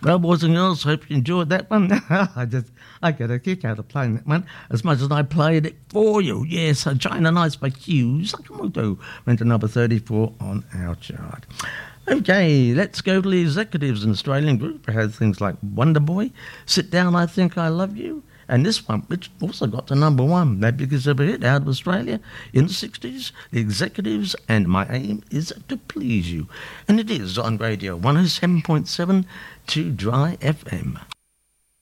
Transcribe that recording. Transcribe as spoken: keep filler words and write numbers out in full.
Well, boys and girls, hope you enjoyed that one. I just, I get a kick out of playing that one as much as I played it for you. Yes, uh, China Nights by Hugh Sakamoto went to number thirty-four on our chart. Okay, let's go to the executives. An Australian group has things like Wonder Boy, Sit Down, I Think I Love You, and this one, which also got to number one, that because of a hit out of Australia in the sixties, the executives, and My Aim Is to Please You. And it is on radio one oh seven point seven to Dry F M.